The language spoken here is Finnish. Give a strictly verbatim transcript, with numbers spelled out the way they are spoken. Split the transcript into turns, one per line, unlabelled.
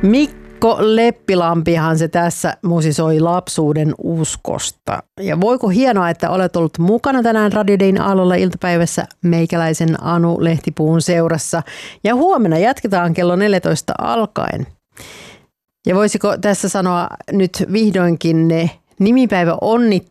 Mikko Leppilampihan se tässä musisoi lapsuuden uskosta. Ja voiko hienoa, että olet ollut mukana tänään Radio Dayn aallolla iltapäivässä meikäläisen Anu Lehtipuun seurassa. Ja huomenna jatketaan kello neljätoista alkaen. Ja voisiko tässä sanoa nyt vihdoinkin ne nimipäivä onnittelut